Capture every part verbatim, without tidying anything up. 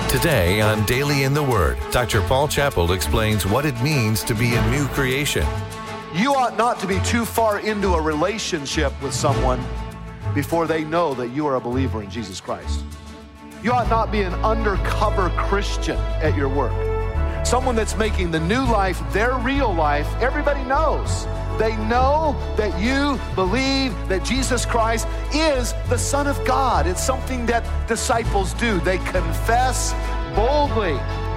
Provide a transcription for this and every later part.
Today on Daily in the Word, Doctor Paul Chappell explains what it means to be a new creation. You ought not to be too far into a relationship with someone before they know that you are a believer in Jesus Christ. You ought not be an undercover Christian at your work. Someone that's making the new life their real life. Everybody knows. They know that you believe that Jesus Christ is the Son of God. It's something that disciples do. They confess boldly.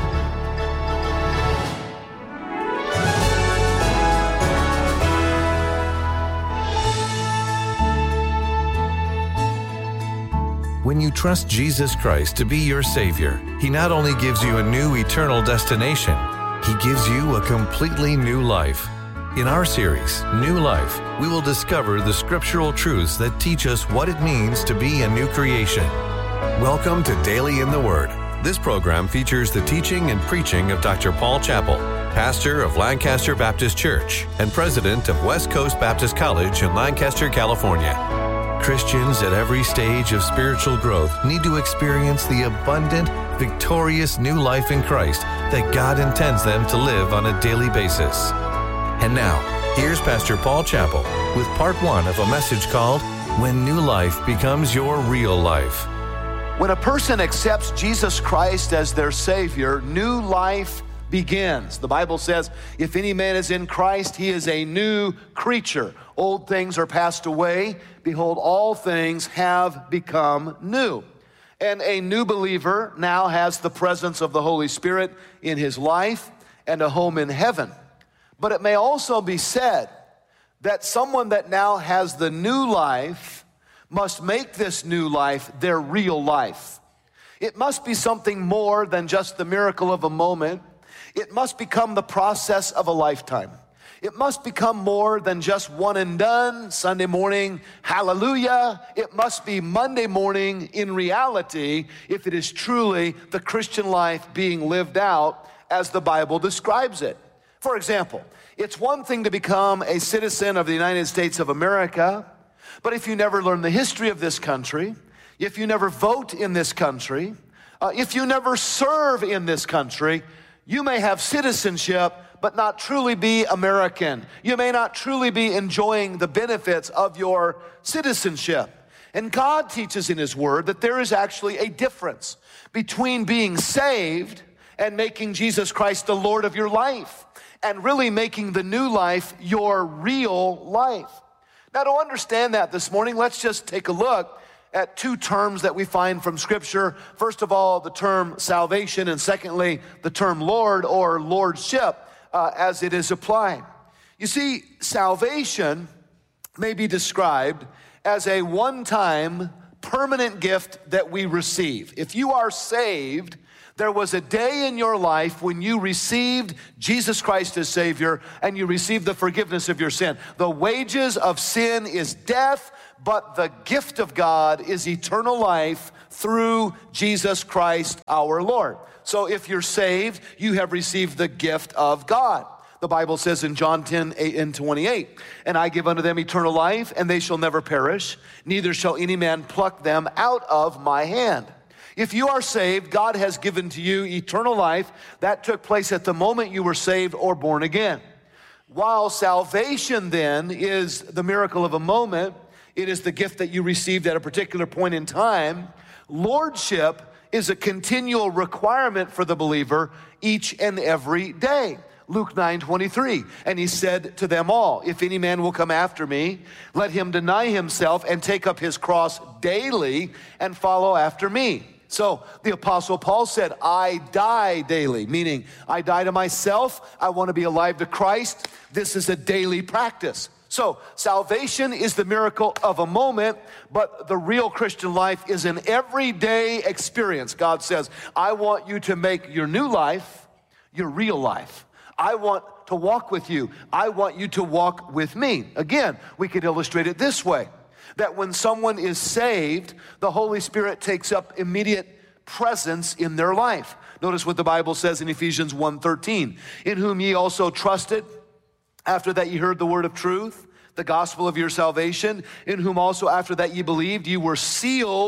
When you trust Jesus Christ to be your Savior, He not only gives you a new eternal destination, He gives you a completely new life. In our series, New Life, we will discover the scriptural truths that teach us what it means to be a new creation. Welcome to Daily in the Word. This program features the teaching and preaching of Doctor Paul Chappell, pastor of Lancaster Baptist Church and president of West Coast Baptist College in Lancaster, California. Christians at every stage of spiritual growth need to experience the abundant, victorious new life in Christ that God intends them to live on a daily basis. And now, here's Pastor Paul Chappell with part one of a message called When New Life Becomes Your Real Life. When a person accepts Jesus Christ as their Savior, new life begins. The Bible says, if any man is in Christ, he is a new creature. Old things are passed away. Behold, all things have become new. And a new believer now has the presence of the Holy Spirit in his life and a home in heaven. But it may also be said that someone that now has the new life must make this new life their real life. It must be something more than just the miracle of a moment. It must become the process of a lifetime. It must become more than just one and done, Sunday morning, hallelujah. It must be Monday morning in reality if it is truly the Christian life being lived out as the Bible describes it. For example, it's one thing to become a citizen of the United States of America, but if you never learn the history of this country, if you never vote in this country, uh, if you never serve in this country, you may have citizenship, but not truly be American. You may not truly be enjoying the benefits of your citizenship. And God teaches in His Word that there is actually a difference between being saved and making Jesus Christ the Lord of your life, and really making the new life your real life. Now, to understand that this morning, let's just take a look at two terms that we find from Scripture. First of all, the term salvation, and secondly, the term Lord or Lordship uh, as it is applied. You see, salvation may be described as a one-time permanent gift that we receive. If you are saved, there was a day in your life when you received Jesus Christ as Savior and you received the forgiveness of your sin. The wages of sin is death, but the gift of God is eternal life through Jesus Christ our Lord. So if you're saved, you have received the gift of God. The Bible says in John ten, eight and twenty-eight, and I give unto them eternal life, and they shall never perish, neither shall any man pluck them out of my hand. If you are saved, God has given to you eternal life. That took place at the moment you were saved or born again. While salvation then is the miracle of a moment, it is the gift that you received at a particular point in time. Lordship is a continual requirement for the believer each and every day. Luke nine twenty-three, and He said to them all, if any man will come after me, let him deny himself and take up his cross daily and follow after me. So the Apostle Paul said, I die daily, meaning I die to myself. I want to be alive to Christ. This is a daily practice. So salvation is the miracle of a moment, but the real Christian life is an everyday experience. God says, I want you to make your new life your real life. I want to walk with you. I want you to walk with me. Again, we could illustrate it this way, that when someone is saved, the Holy Spirit takes up immediate presence in their life. Notice what the Bible says in Ephesians one thirteen, in whom ye also trusted, after that ye heard the word of truth, the gospel of your salvation, in whom also after that ye believed, ye were sealed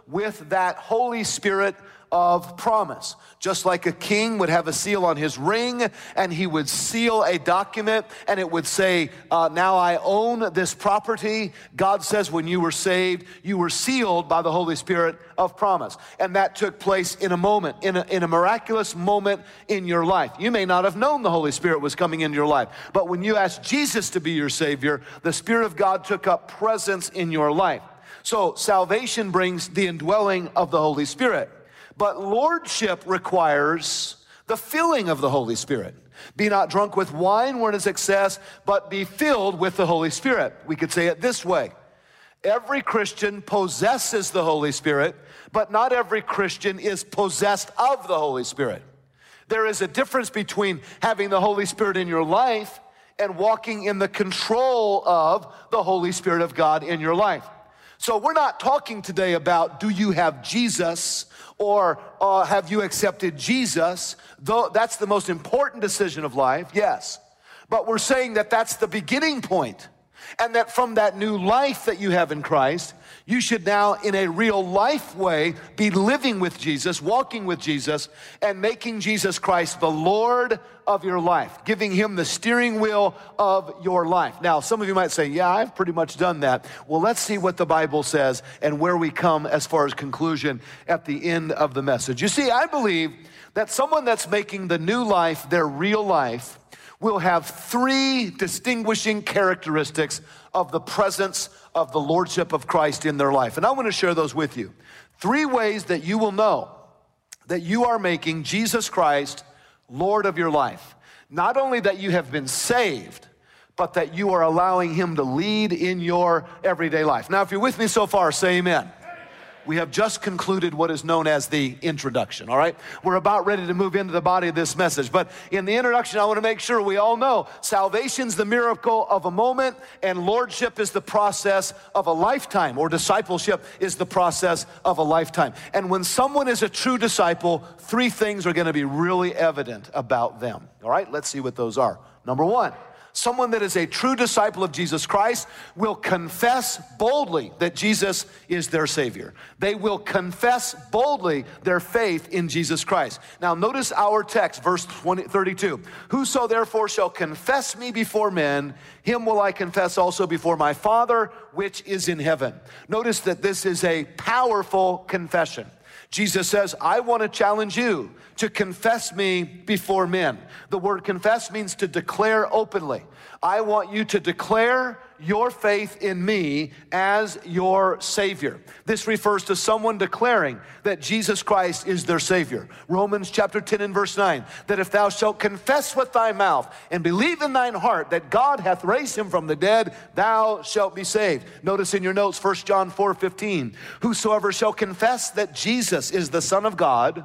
with that Holy Spirit of promise. Just like a king would have a seal on his ring, and he would seal a document, and it would say, uh, now I own this property. God says when you were saved, you were sealed by the Holy Spirit of promise. And that took place in a moment, in a, in a miraculous moment in your life. You may not have known the Holy Spirit was coming into your life, but when you asked Jesus to be your Savior, the Spirit of God took up presence in your life. So salvation brings the indwelling of the Holy Spirit. But lordship requires the filling of the Holy Spirit. Be not drunk with wine wherein is excess, but be filled with the Holy Spirit. We could say it this way. Every Christian possesses the Holy Spirit, but not every Christian is possessed of the Holy Spirit. There is a difference between having the Holy Spirit in your life and walking in the control of the Holy Spirit of God in your life. So we're not talking today about do you have Jesus or uh, have you accepted Jesus? Though that's the most important decision of life, yes. But we're saying that that's the beginning point, and that from that new life that you have in Christ, you should now in a real life way be living with Jesus, walking with Jesus, and making Jesus Christ the Lord of your life, giving him the steering wheel of your life. Now, some of you might say, yeah, I've pretty much done that. Well, let's see what the Bible says and where we come as far as conclusion at the end of the message. You see, I believe that someone that's making the new life their real life will have three distinguishing characteristics of the presence of the Lordship of Christ in their life. And I want to share those with you. Three ways that you will know that you are making Jesus Christ Lord of your life. Not only that you have been saved, but that you are allowing him to lead in your everyday life. Now, if you're with me so far, say amen. We have just concluded what is known as the introduction, all right? We're about ready to move into the body of this message. But in the introduction, I want to make sure we all know salvation's the miracle of a moment, and lordship is the process of a lifetime, or discipleship is the process of a lifetime. And when someone is a true disciple, three things are going to be really evident about them, all right? Let's see what those are. Number one, someone that is a true disciple of Jesus Christ will confess boldly that Jesus is their Savior. They will confess boldly their faith in Jesus Christ. Now notice our text, verse thirty-two. Whoso therefore shall confess me before men, him will I confess also before my Father which is in heaven. Notice that this is a powerful confession. Jesus says, I want to challenge you to confess me before men. The word confess means to declare openly. I want you to declare your faith in me as your Savior. This refers to someone declaring that Jesus Christ is their Savior. Romans chapter ten and verse nine, that if thou shalt confess with thy mouth and believe in thine heart that God hath raised him from the dead, thou shalt be saved. Notice in your notes, First John four fifteen, whosoever shall confess that Jesus is the Son of God,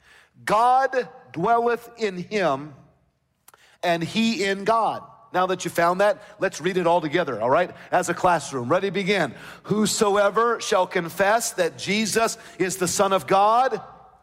God dwelleth in him, and he in God. Now that you found that, let's read it all together, all right? As a classroom. Ready, begin. Whosoever shall confess that Jesus is the Son of God.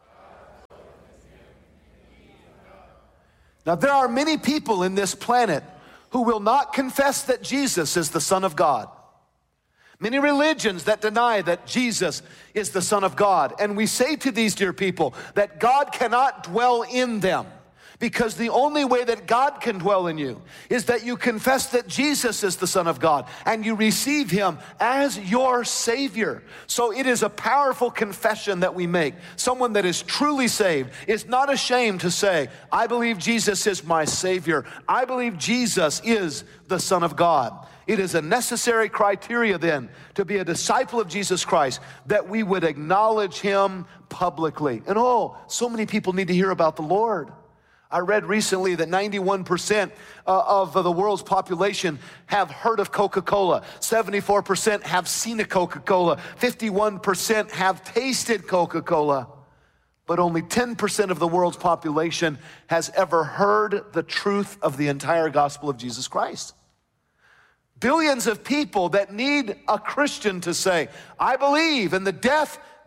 Now, there are many people in this planet who will not confess that Jesus is the Son of God. Many religions that deny that Jesus is the Son of God. And we say to these dear people that God cannot dwell in them, because the only way that God can dwell in you is that you confess that Jesus is the Son of God and you receive him as your Savior. So it is a powerful confession that we make. Someone that is truly saved is not ashamed to say, I believe Jesus is my Savior. I believe Jesus is the Son of God. It is a necessary criteria then to be a disciple of Jesus Christ that we would acknowledge him publicly. And oh, so many people need to hear about the Lord. I read recently that ninety-one percent of the world's population have heard of Coca-Cola. seventy-four percent have seen a Coca-Cola. fifty-one percent have tasted Coca-Cola. But only ten percent of the world's population has ever heard the truth of the entire gospel of Jesus Christ. Billions of people that need a Christian to say, I believe in the death,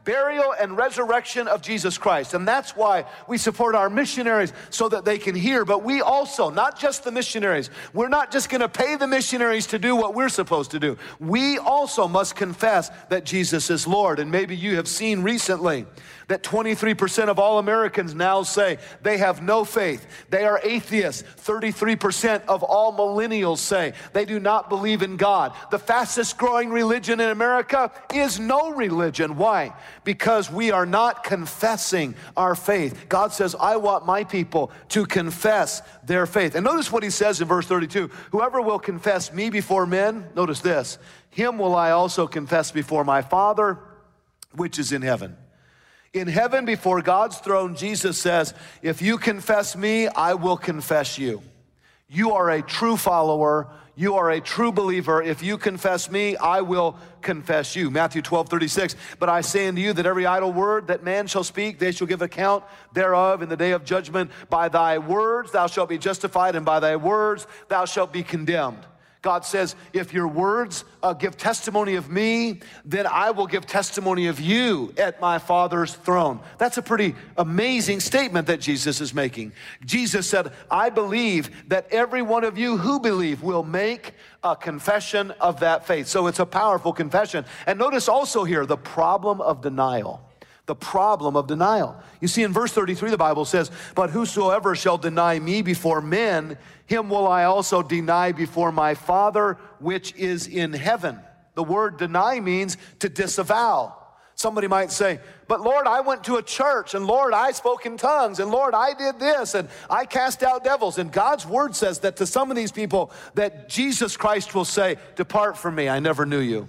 burial, and resurrection of Jesus Christ. And that's why we support our missionaries so that they can hear. But we also, not just the missionaries, we're not just going to pay the missionaries to do what we're supposed to do. We also must confess that Jesus is Lord. And maybe you have seen recently that twenty-three percent of all Americans now say they have no faith. They are atheists. thirty-three percent of all millennials say they do not believe in God. The fastest growing religion in America is no religion. Why? Because we are not confessing our faith. God says, I want my people to confess their faith. And notice what he says in verse thirty-two. Whoever will confess me before men, notice this, him will I also confess before my Father, which is in heaven. In heaven, before God's throne, Jesus says, if you confess me, I will confess you. You are a true follower. You are a true believer. If you confess me, I will confess you. Matthew twelve, thirty-six. But I say unto you that every idle word that man shall speak, they shall give account thereof in the day of judgment. By thy words thou shalt be justified, and by thy words thou shalt be condemned. God says, if your words uh, give testimony of me, then I will give testimony of you at my Father's throne. That's a pretty amazing statement that Jesus is making. Jesus said, I believe that every one of you who believe will make a confession of that faith. So it's a powerful confession. And notice also here the problem of denial. The problem of denial. You see, in verse thirty-three, the Bible says, but whosoever shall deny me before men, him will I also deny before my Father, which is in heaven. The word deny means to disavow. Somebody might say, but Lord, I went to a church, and Lord, I spoke in tongues, and Lord, I did this, and I cast out devils. And God's word says that to some of these people that Jesus Christ will say, depart from me, I never knew you.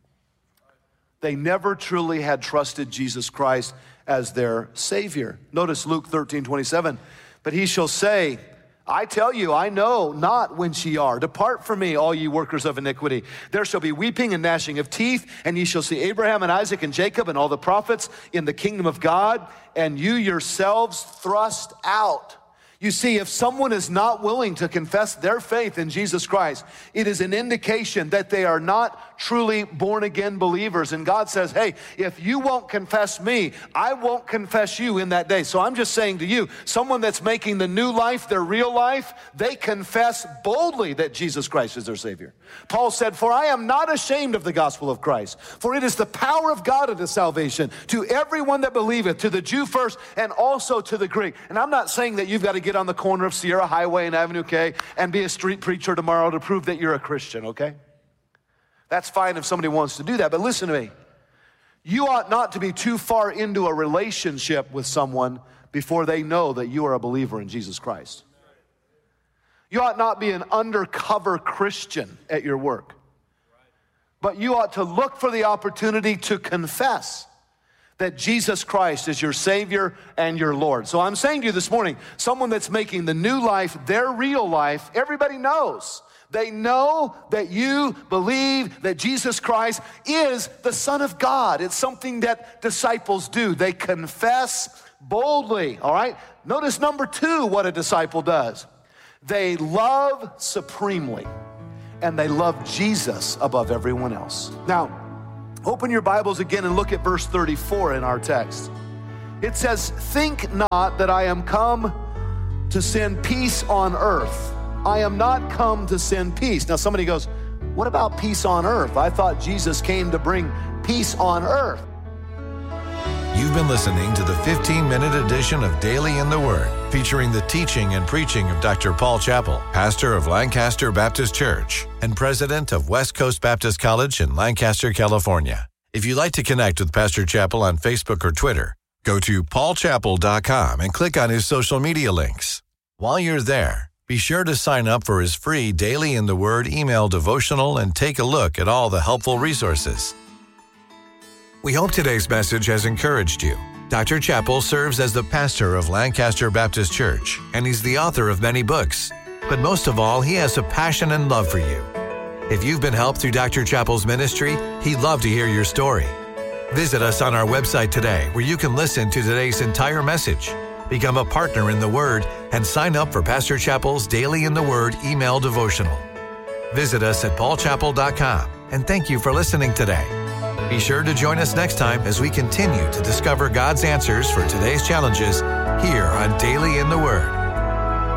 They never truly had trusted Jesus Christ as their Savior. Notice Luke thirteen, twenty-seven. But he shall say, I tell you, I know not whence ye are. Depart from me, all ye workers of iniquity. There shall be weeping and gnashing of teeth, and ye shall see Abraham and Isaac and Jacob and all the prophets in the kingdom of God, and you yourselves thrust out. You see, if someone is not willing to confess their faith in Jesus Christ, it is an indication that they are not truly born-again believers. And God says, hey, if you won't confess me, I won't confess you in that day. So I'm just saying to you, someone that's making the new life their real life, they confess boldly that Jesus Christ is their Savior. Paul said, for I am not ashamed of the gospel of Christ, for it is the power of God unto salvation to everyone that believeth, to the Jew first and also to the Greek. And I'm not saying that you've got to get on the corner of Sierra Highway and Avenue K and be a street preacher tomorrow to prove that you're a Christian, okay? That's fine if somebody wants to do that, but listen to me. You ought not to be too far into a relationship with someone before they know that you are a believer in Jesus Christ. You ought not be an undercover Christian at your work, but you ought to look for the opportunity to confess that Jesus Christ is your Savior and your Lord. So I'm saying to you this morning, someone that's making the new life their real life, everybody knows. They know that you believe that Jesus Christ is the Son of God. It's something that disciples do. They confess boldly, all right? Notice number two, what a disciple does. They love supremely, and they love Jesus above everyone else. Now, open your Bibles again and look at verse thirty-four in our text. It says, think not that I am come to send peace on earth. I am not come to send peace. Now somebody goes, what about peace on earth? I thought Jesus came to bring peace on earth. You've been listening to the fifteen-minute edition of Daily in the Word, featuring the teaching and preaching of Doctor Paul Chappell, pastor of Lancaster Baptist Church and president of West Coast Baptist College in Lancaster, California. If you'd like to connect with Pastor Chappell on Facebook or Twitter, go to paul chappell dot com and click on his social media links. While you're there, be sure to sign up for his free Daily in the Word email devotional and take a look at all the helpful resources. We hope today's message has encouraged you. Doctor Chappell serves as the pastor of Lancaster Baptist Church, and he's the author of many books. But most of all, he has a passion and love for you. If you've been helped through Doctor Chappell's ministry, he'd love to hear your story. Visit us on our website today, where you can listen to today's entire message, become a partner in the Word, and sign up for Pastor Chappell's Daily in the Word email devotional. Visit us at paul chappell dot com, and thank you for listening today. Be sure to join us next time as we continue to discover God's answers for today's challenges here on Daily in the Word.